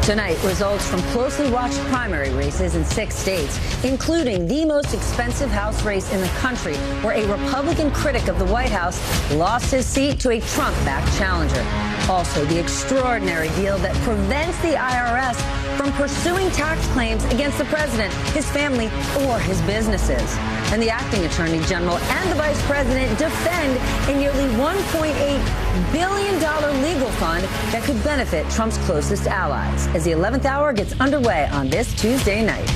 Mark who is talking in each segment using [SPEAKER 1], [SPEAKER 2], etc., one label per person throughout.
[SPEAKER 1] Tonight, results from closely watched primary races in 6 states, including the most expensive House race in the country, where a Republican critic of the White House lost his seat to a Trump-backed challenger. Also, the extraordinary deal that prevents the IRS from pursuing tax claims against the president, his family, or his businesses. And the acting attorney general and the vice president defend a nearly $1.8 billion legal fund that could benefit Trump's closest allies as the 11th hour gets underway on this Tuesday night.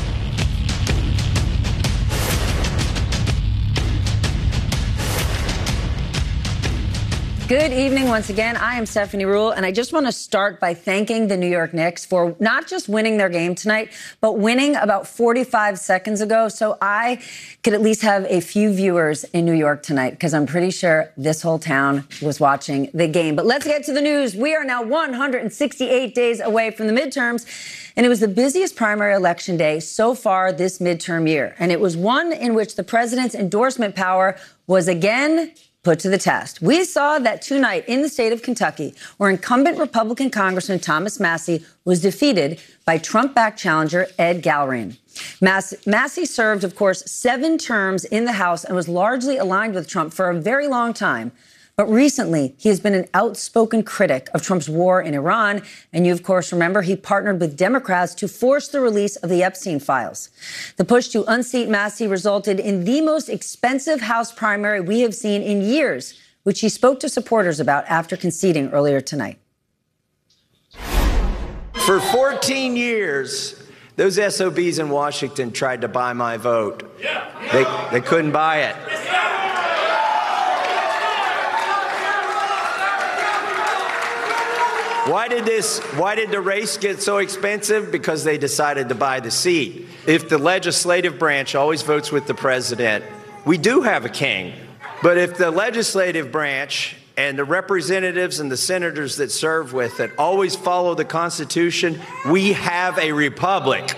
[SPEAKER 1] Good evening once again. I am Stephanie Ruhle, and I just want to start by thanking the New York Knicks for not just winning their game tonight, but winning about 45 seconds ago, so I could at least have a few viewers in New York tonight, because I'm pretty sure this whole town was watching the game. But let's get to the news. We are now 168 days away from the midterms, and it was the busiest primary election day so far this midterm year. And it was one in which the president's endorsement power was again put to the test. We saw that tonight in the state of Kentucky, where incumbent Republican Congressman Thomas Massie was defeated by Trump-backed challenger Ed Galligan. Massie served, of course, 7 terms in the House and was largely aligned with Trump for a very long time. But recently, he has been an outspoken critic of Trump's war in Iran. And you, of course, remember he partnered with Democrats to force the release of the Epstein files. The push to unseat Massie resulted in the most expensive House primary we have seen in years, which he spoke to supporters about after conceding earlier tonight.
[SPEAKER 2] For 14 years, those SOBs in Washington tried to buy my vote. They couldn't buy it. Why did the race get so expensive? Because they decided to buy the seat. If the legislative branch always votes with the president, we do have a king. But if the legislative branch and the representatives and the senators that serve with it always follow the Constitution, we have a republic.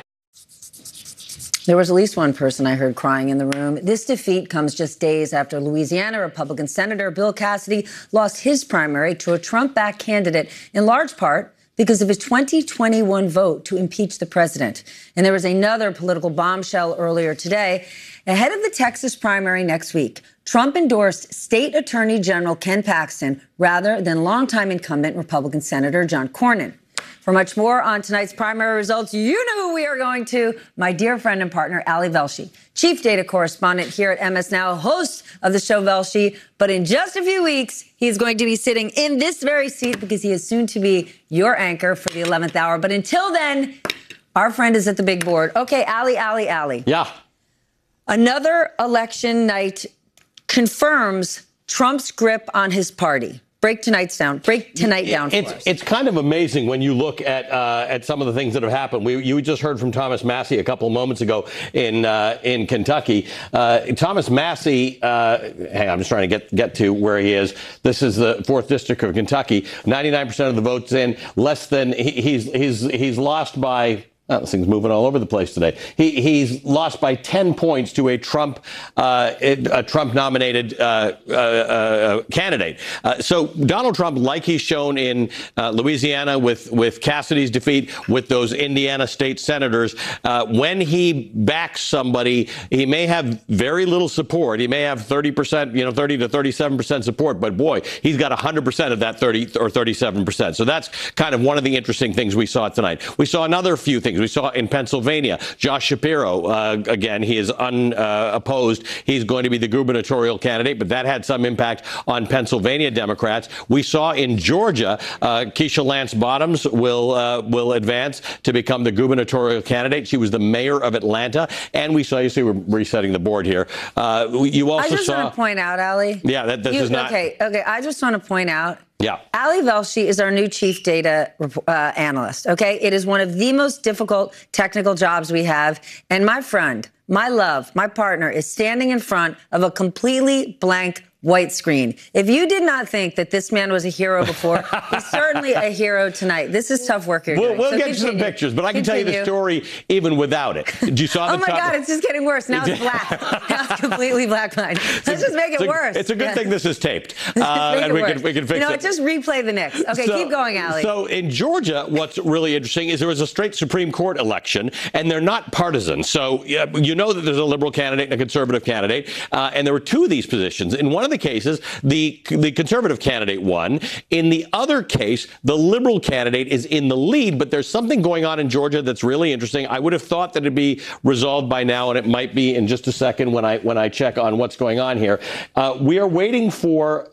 [SPEAKER 1] There was at least one person I heard crying in the room. This defeat comes just days after Louisiana Republican Senator Bill Cassidy lost his primary to a Trump-backed candidate, in large part because of his 2021 vote to impeach the president. And there was another political bombshell earlier today. Ahead of the Texas primary next week, Trump endorsed State Attorney General Ken Paxton rather than longtime incumbent Republican Senator John Cornyn. For much more on tonight's primary results, you know who we are going to, my dear friend and partner, Ali Velshi, chief data correspondent here at MS Now, host of the show Velshi. But in just a few weeks, he's going to be sitting in this very seat because he is soon to be your anchor for the 11th hour. But until then, our friend is at the big board. Okay, Ali.
[SPEAKER 3] Yeah.
[SPEAKER 1] Another election night confirms Trump's grip on his party. Break tonight down for us.
[SPEAKER 3] It's kind of amazing when you look at some of the things that have happened. You just heard from Thomas Massie a couple of moments ago in Kentucky. Thomas Massie, I'm just trying to get to where he is. This is the 4th District of Kentucky. 99% of the votes in. Less than he's lost by. Oh, this thing's moving all over the place today. He's lost by 10 points to a Trump-nominated candidate. So Donald Trump, like he's shown in Louisiana with Cassidy's defeat, with those Indiana state senators, when he backs somebody, he may have very little support. He may have 30%, 30 to 37% support. But boy, he's got 100% of that 30 or 37%. So that's kind of one of the interesting things we saw tonight. We saw another few things. We saw in Pennsylvania, Josh Shapiro, again, he is unopposed. He's going to be the gubernatorial candidate, but that had some impact on Pennsylvania Democrats. We saw in Georgia, Keisha Lance Bottoms will advance to become the gubernatorial candidate. She was the mayor of Atlanta. And we saw, you see, we're resetting the board here. You also
[SPEAKER 1] I just
[SPEAKER 3] saw.
[SPEAKER 1] want to point out, Ali.
[SPEAKER 3] Yeah, this is not.
[SPEAKER 1] Okay. I just want to point out.
[SPEAKER 3] Yeah.
[SPEAKER 1] Ali Velshi is our new chief data analyst, okay? It is one of the most difficult technical jobs we have. And my friend, my love, my partner is standing in front of a completely blank white screen. If you did not think that this man was a hero before, he's certainly a hero tonight. This is tough work you're doing.
[SPEAKER 3] We'll get you some pictures, but I can tell you the story even without it. Did you saw the
[SPEAKER 1] Oh my God, it's just getting worse. Now it's black. Now it's completely black line. Let's just make it worse.
[SPEAKER 3] It's a good thing this is taped. And we can fix it.
[SPEAKER 1] You know, just replay the Knicks. Okay, keep going, Allie.
[SPEAKER 3] So in Georgia, what's really interesting is there was a straight Supreme Court election, and they're not partisan. So you know that there's a liberal candidate and a conservative candidate, and there were two of these positions. In one of the cases, the conservative candidate won. In the other case, the liberal candidate is in the lead, but there's something going on in Georgia that's really interesting. I would have thought that it'd be resolved by now, and it might be in just a second when I check on what's going on here. We are waiting for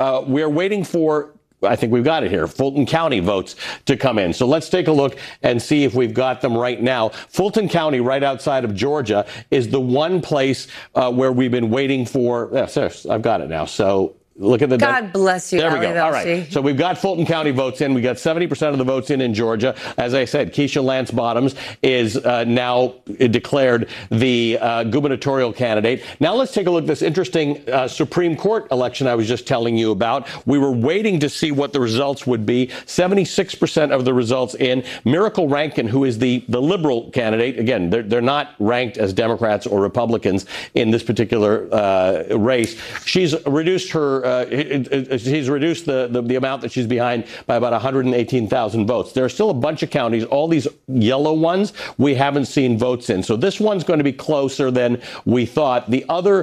[SPEAKER 3] I think we've got it here, Fulton County votes to come in. So let's take a look and see if we've got them right now. Fulton County, right outside of Georgia, is the one place where we've been waiting for. Yes, I've got it now. So look at the.
[SPEAKER 1] God bless you.
[SPEAKER 3] There we go. All right. So we've got Fulton County votes in. We got 70% of the votes in Georgia. As I said, Keisha Lance Bottoms is now declared the gubernatorial candidate. Now let's take a look at this interesting Supreme Court election I was just telling you about. We were waiting to see what the results would be. 76% of the results in. Miracle Rankin, who is the liberal candidate. Again, they're not ranked as Democrats or Republicans in this particular race. She's reduced her. He's reduced the amount that she's behind by about 118,000 votes. There are still a bunch of counties, all these yellow ones, we haven't seen votes in. So this one's going to be closer than we thought. The other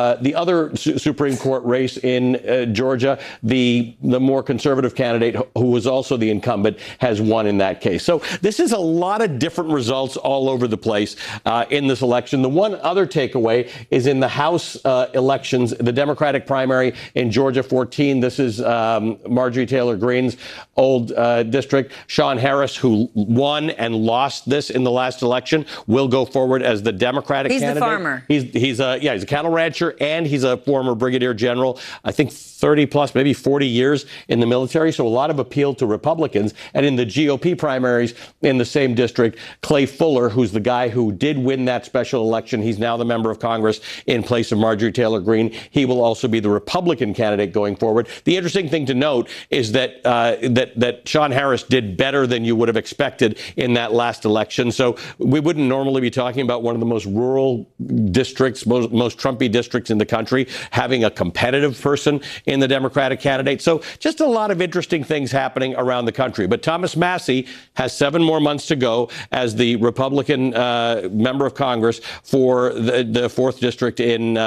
[SPEAKER 3] Supreme Court race in Georgia, the more conservative candidate, who was also the incumbent, has won in that case. So this is a lot of different results all over the place in this election. The one other takeaway is in the House elections, the Democratic primary in Georgia 14. This is Marjorie Taylor Greene's old district. Sean Harris, who won and lost this in the last election, will go forward as the Democratic candidate.
[SPEAKER 1] He's the farmer.
[SPEAKER 3] He's a cattle rancher, and he's a former brigadier general. I think 30 plus, maybe 40 years in the military. So a lot of appeal to Republicans. And in the GOP primaries in the same district, Clay Fuller, who's the guy who did win that special election, he's now the member of Congress in place of Marjorie Taylor Greene. He will also be the Republican candidate going forward. The interesting thing to note is that that Sean Harris did better than you would have expected in that last election. So we wouldn't normally be talking about one of the most rural districts, most Trumpy districts in the country, having a competitive person in the Democratic candidate. So just a lot of interesting things happening around the country. But Thomas Massie has 7 more months to go as the Republican member of Congress for the 4th district in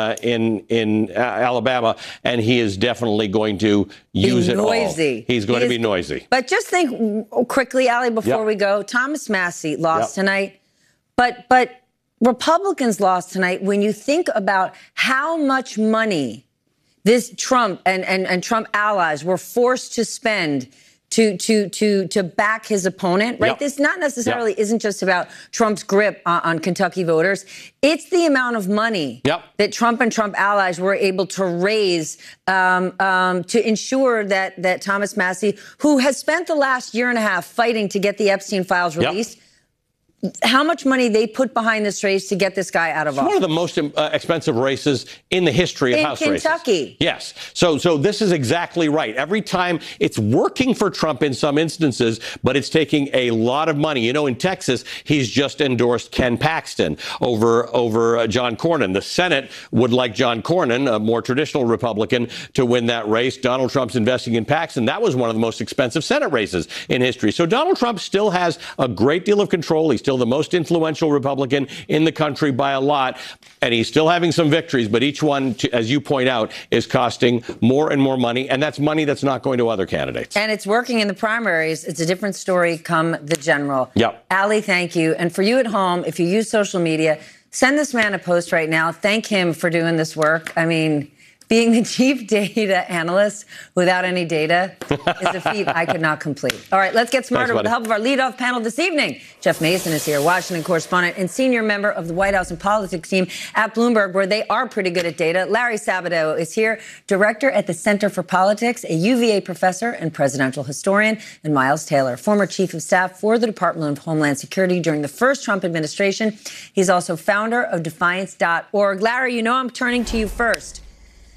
[SPEAKER 3] Alabama, and he is definitely going to use it all. He's going to be noisy.
[SPEAKER 1] But just think quickly, Allie, before we go. Thomas Massie lost tonight, but Republicans lost tonight. When you think about how much money this Trump and Trump allies were forced to spend to back his opponent, right? This not necessarily isn't just about Trump's grip on Kentucky voters. It's the amount of money that Trump and Trump allies were able to raise to ensure that Thomas Massie, who has spent the last year and a half fighting to get the Epstein files released, how much money they put behind this race to get this guy out of office.
[SPEAKER 3] One of the most expensive races in the history of House races. In
[SPEAKER 1] Kentucky.
[SPEAKER 3] Yes. So this is exactly right. Every time it's working for Trump in some instances, but it's taking a lot of money. You know, in Texas, he's just endorsed Ken Paxton over John Cornyn. The Senate would like John Cornyn, a more traditional Republican, to win that race. Donald Trump's investing in Paxton. That was one of the most expensive Senate races in history. So Donald Trump still has a great deal of control. He's still the most influential Republican in the country by a lot, and he's still having some victories, but each one, as you point out, is costing more and more money, and that's money that's not going to other candidates.
[SPEAKER 1] And it's working in the primaries. It's a different story come the general. Allie, thank you. And for you at home, if you use social media, send this man a post right now. Thank him for doing this work. I mean, being the chief data analyst without any data is a feat I could not complete. All right, let's get smarter with the help of our leadoff panel this evening. Jeff Mason is here, Washington correspondent and senior member of the White House and politics team at Bloomberg, where they are pretty good at data. Larry Sabato is here, director at the Center for Politics, a UVA professor and presidential historian, and Miles Taylor, former chief of staff for the Department of Homeland Security during the first Trump administration. He's also founder of Defiance.org. Larry, you know I'm turning to you first.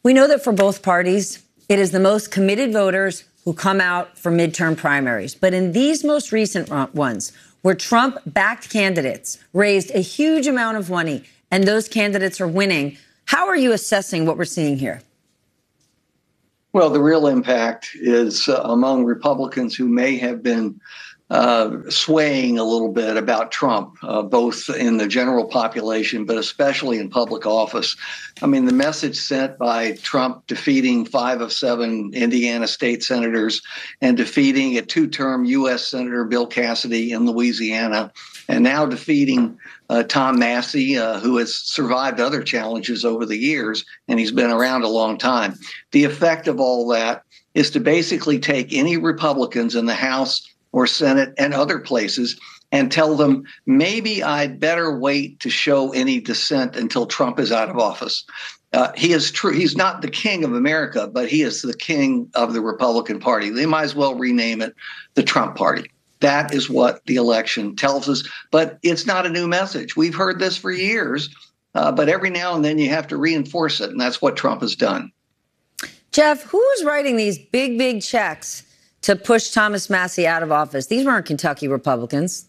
[SPEAKER 1] We know that for both parties, it is the most committed voters who come out for midterm primaries. But in these most recent ones, where Trump-backed candidates raised a huge amount of money and those candidates are winning, how are you assessing what we're seeing here?
[SPEAKER 4] Well, the real impact is among Republicans who may have been swaying a little bit about Trump, both in the general population, but especially in public office. I mean, the message sent by Trump defeating 5 of 7 Indiana state senators and defeating a 2-term U.S. Senator Bill Cassidy in Louisiana, and now defeating Tom Massie, who has survived other challenges over the years, and he's been around a long time. The effect of all that is to basically take any Republicans in the House or Senate and other places and tell them, maybe I'd better wait to show any dissent until Trump is out of office. He is true. He's not the king of America, but he is the king of the Republican Party. They might as well rename it the Trump Party. That is what the election tells us. But it's not a new message. We've heard this for years, but every now and then you have to reinforce it. And that's what Trump has done.
[SPEAKER 1] Jeff, who's writing these big checks to push Thomas Massie out of office? These weren't Kentucky Republicans.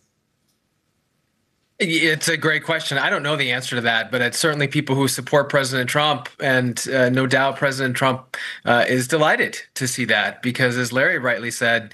[SPEAKER 5] It's a great question. I don't know the answer to that, but it's certainly people who support President Trump. And no doubt President Trump is delighted to see that, because as Larry rightly said,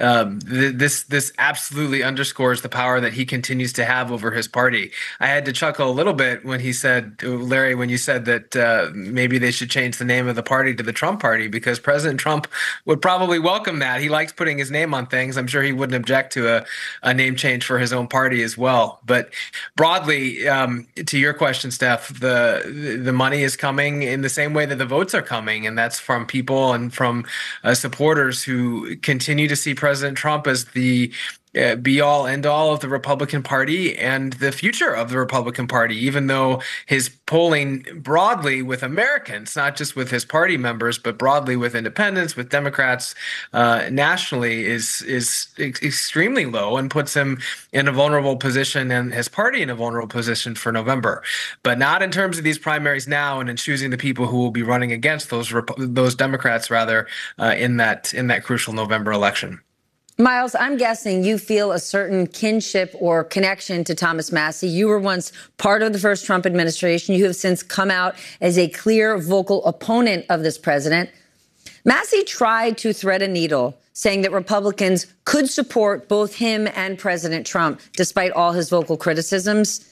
[SPEAKER 5] this absolutely underscores the power that he continues to have over his party. I had to chuckle a little bit when he said, Larry, when you said that maybe they should change the name of the party to the Trump Party, because President Trump would probably welcome that. He likes putting his name on things. I'm sure he wouldn't object to a name change for his own party as well. But broadly, to your question, Steph, the money is coming in the same way that the votes are coming, and that's from people and from supporters who continue to see President Trump as the be-all, end-all of the Republican Party and the future of the Republican Party, even though his polling broadly with Americans, not just with his party members, but broadly with independents, with Democrats nationally, is extremely low and puts him in a vulnerable position and his party in a vulnerable position for November. But not in terms of these primaries now and in choosing the people who will be running against those Democrats, rather, in that crucial November election.
[SPEAKER 1] Miles, I'm guessing you feel a certain kinship or connection to Thomas Massie. You were once part of the first Trump administration. You have since come out as a clear, vocal opponent of this president. Massie tried to thread a needle, saying that Republicans could support both him and President Trump, despite all his vocal criticisms.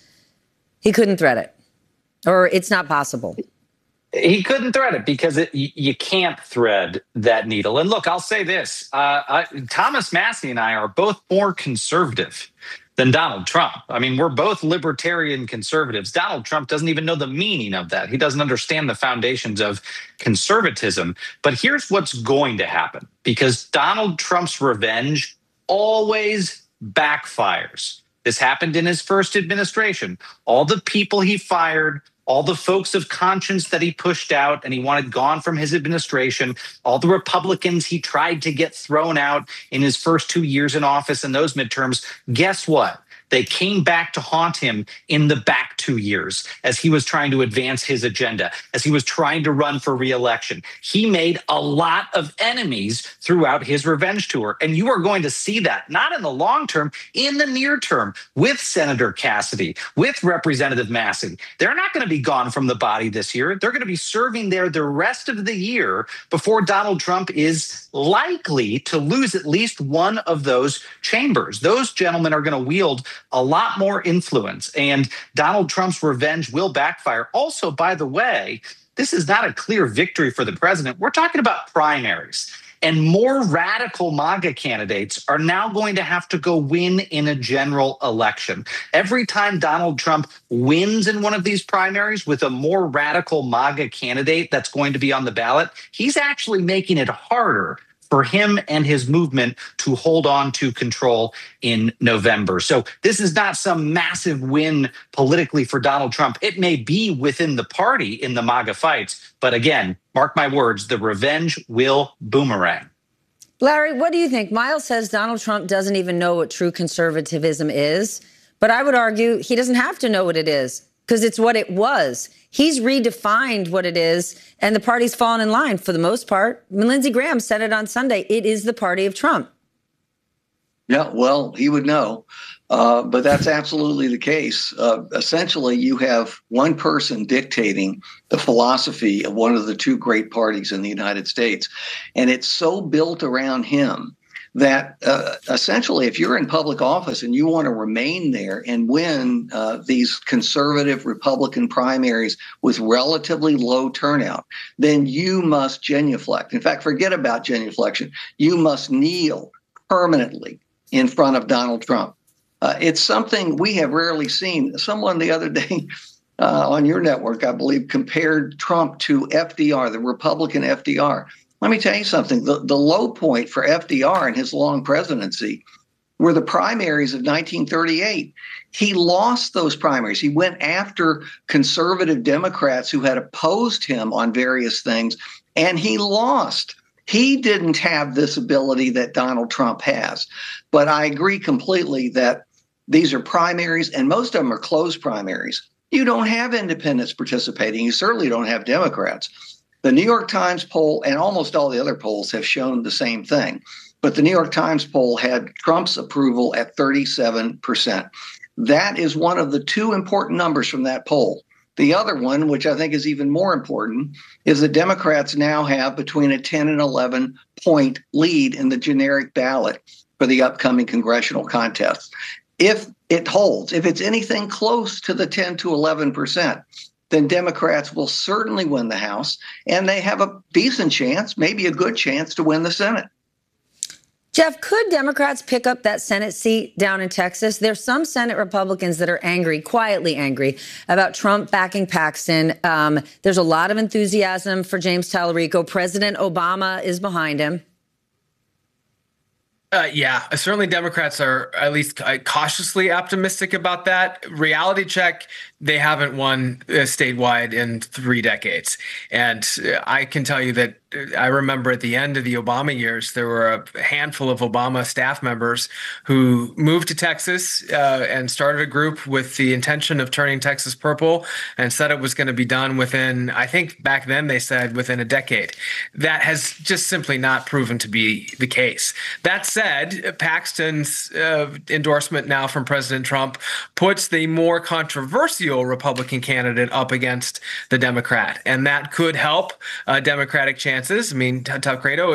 [SPEAKER 1] He couldn't thread it, or it's not possible.
[SPEAKER 6] He couldn't thread it because you can't thread that needle. And look, I'll say this. Thomas Massie and I are both more conservative than Donald Trump. I mean, we're both libertarian conservatives. Donald Trump doesn't even know the meaning of that. He doesn't understand the foundations of conservatism. But here's what's going to happen, because Donald Trump's revenge always backfires. This happened in his first administration. All the people he fired, all the folks of conscience that he pushed out and he wanted gone from his administration, all the Republicans he tried to get thrown out in his first 2 years in office and those midterms, guess what? They came back to haunt him in the back 2 years as he was trying to advance his agenda, as he was trying to run for re-election. He made a lot of enemies throughout his revenge tour. And you are going to see that, not in the long term, in the near term, with Senator Cassidy, with Representative Massie. They're not going to be gone from the body this year. They're going to be serving there the rest of the year before Donald Trump is likely to lose at least one of those chambers. Those gentlemen are going to wield a lot more influence, and Donald Trump's revenge will backfire. Also, by the way, this is not a clear victory for the president. We're talking about primaries, and more radical MAGA candidates are now going to have to go win in a general election. Every time Donald Trump wins in one of these primaries with a more radical MAGA candidate that's going to be on the ballot, he's actually making it harder for him and his movement to hold on to control in November. So this is not some massive win politically for Donald Trump. It may be within the party in the MAGA fights, but again, mark my words, the revenge will boomerang.
[SPEAKER 1] Larry, what do you think? Miles says Donald Trump doesn't even know what true conservatism is, but I would argue he doesn't have to know what it is, because it's what it was. He's redefined what it is, and the party's fallen in line for the most part. Lindsey Graham said it on Sunday. It is the party of Trump.
[SPEAKER 4] Yeah, well, he would know. But that's absolutely the case. Essentially, you have one person dictating the philosophy of one of the two great parties in the United States. And it's so built around him that essentially, if you're in public office and you want to remain there and win these conservative Republican primaries with relatively low turnout, then you must genuflect. In fact, forget about genuflection. You must kneel permanently in front of Donald Trump. It's something we have rarely seen. Someone the other day on your network, I believe, compared Trump to FDR, the Republican FDR. Let me tell you something. The low point for FDR in his long presidency were the primaries of 1938. He lost those primaries. He went after conservative Democrats who had opposed him on various things, and he lost. He didn't have this ability that Donald Trump has. But I agree completely that these are primaries, and most of them are closed primaries. You don't have independents participating. You certainly don't have Democrats. The New York Times poll and almost all the other polls have shown the same thing. But the New York Times poll had Trump's approval at 37%. That is one of the two important numbers from that poll. The other one, which I think is even more important, is the Democrats now have between a 10 and 11 point lead in the generic ballot for the upcoming congressional contest. If it holds, if it's anything close to the 10 to 11%, then Democrats will certainly win the House, and they have a decent chance, maybe a good chance, to win the Senate.
[SPEAKER 1] Jeff, could Democrats pick up that Senate seat down in Texas? There's some Senate Republicans that are angry, quietly angry, about Trump backing Paxton. There's a lot of enthusiasm for James Tallarico. President Obama is behind him.
[SPEAKER 5] Yeah, certainly Democrats are at least cautiously optimistic about that. Reality check, they haven't won statewide in 3 decades. And I can tell you that I remember at the end of the Obama years, there were a handful of Obama staff members who moved to Texas and started a group with the intention of turning Texas purple and said it was going to be done within, I think back then they said within a decade. That has just simply not proven to be the case. That said, Paxton's endorsement now from President Trump puts the more controversial Republican candidate up against the Democrat, and that could help Democratic chances. I mean, Tallarico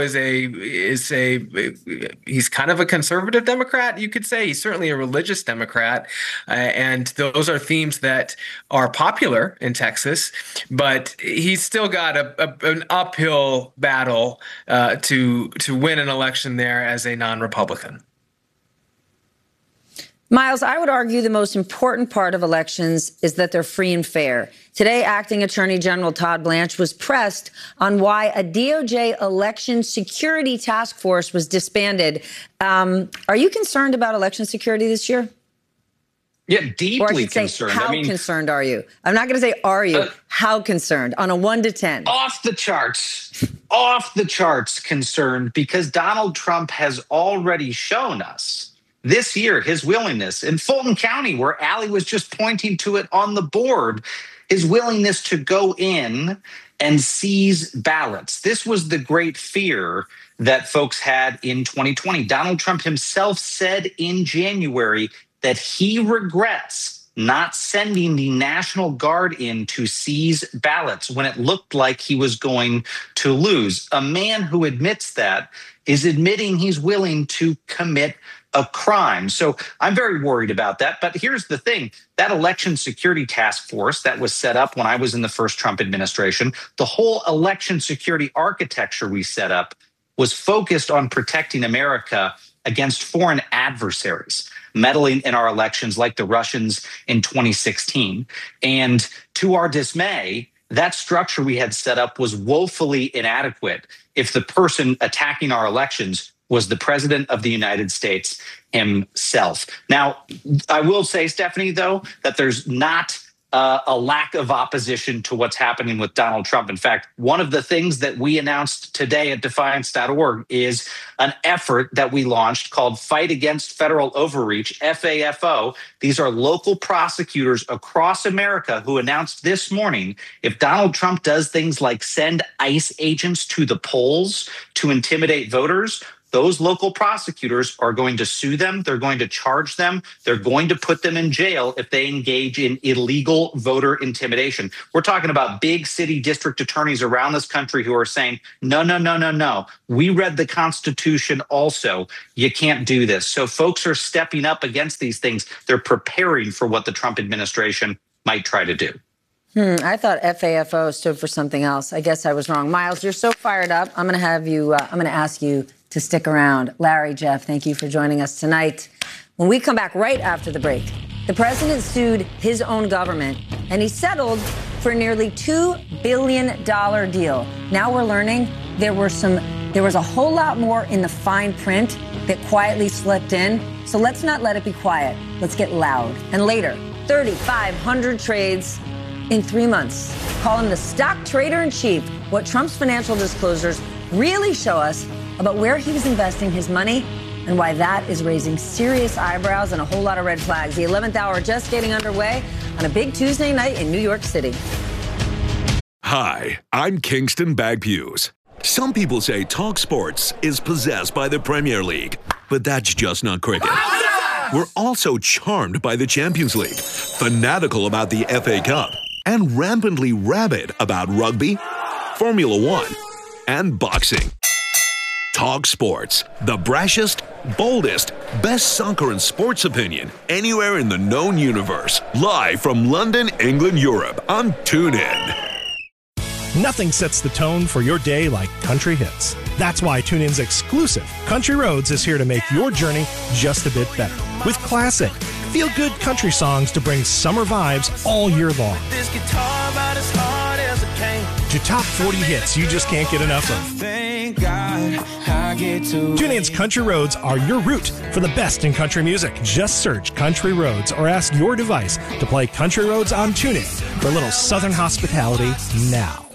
[SPEAKER 5] he's kind of a conservative Democrat, you could say. He's certainly a religious Democrat, and those are themes that are popular in Texas. But he's still got an uphill battle to win an election there as a non-Republican.
[SPEAKER 1] Miles, I would argue the most important part of elections is that they're free and fair. Today, Acting Attorney General Todd Blanche was pressed on why a DOJ election security task force was disbanded. Are you concerned about election security this year?
[SPEAKER 6] Yeah, deeply
[SPEAKER 1] or I should
[SPEAKER 6] concerned.
[SPEAKER 1] Say, how concerned are you? I'm not going to say are you. How concerned on a 1 to 10?
[SPEAKER 6] Off the charts concerned, because Donald Trump has already shown us this year his willingness in Fulton County, where Allie was just pointing to it on the board, his willingness to go in and seize ballots. This was the great fear that folks had in 2020. Donald Trump himself said in January that he regrets not sending the National Guard in to seize ballots when it looked like he was going to lose. A man who admits that is admitting he's willing to commit a crime. So I'm very worried about that. But here's the thing. That election security task force that was set up when I was in the first Trump administration, the whole election security architecture we set up was focused on protecting America against foreign adversaries meddling in our elections like the Russians in 2016. And to our dismay, that structure we had set up was woefully inadequate if the person attacking our elections was the president of the United States himself. Now, I will say, Stephanie, though, that there's not a lack of opposition to what's happening with Donald Trump. In fact, one of the things that we announced today at defiance.org is an effort that we launched called Fight Against Federal Overreach, FAFO. These are local prosecutors across America who announced this morning if Donald Trump does things like send ICE agents to the polls to intimidate voters, those local prosecutors are going to sue them. They're going to charge them. They're going to put them in jail if they engage in illegal voter intimidation. We're talking about big city district attorneys around this country who are saying, no, no, no, no, no. We read the Constitution also. You can't do this. So folks are stepping up against these things. They're preparing for what the Trump administration might try to do.
[SPEAKER 1] I thought FAFO stood for something else. I guess I was wrong. Miles, you're so fired up. I'm going to ask you to stick around. Larry, Jeff, thank you for joining us tonight. When we come back right after the break, the president sued his own government, and he settled for a nearly $2 billion deal. Now we're learning there was a whole lot more in the fine print that quietly slipped in. So let's not let it be quiet. Let's get loud. And later, 3,500 trades in 3 months. Call him the stock trader in chief. What Trump's financial disclosures really show us about where he was investing his money and why that is raising serious eyebrows and a whole lot of red flags. The 11th hour just getting underway on a big Tuesday night in New York City.
[SPEAKER 7] Hi, I'm Kingston Bagpuse. Some people say Talk Sports is possessed by the Premier League, but that's just not cricket. We're also charmed by the Champions League, fanatical about the FA Cup, and rampantly rabid about rugby, Formula One, and boxing. Talk Sports, the brashest, boldest, best soccer and sports opinion anywhere in the known universe. Live from London, England, Europe on TuneIn.
[SPEAKER 8] Nothing sets the tone for your day like country hits. That's why TuneIn's exclusive Country Roads is here to make your journey just a bit better. With classic, feel-good country songs to bring summer vibes all year long. To top 40 hits you just can't get enough of. TuneIn's Country Roads are your route for the best in country music. Just search Country Roads or ask your device to play Country Roads on TuneIn for a little southern hospitality now.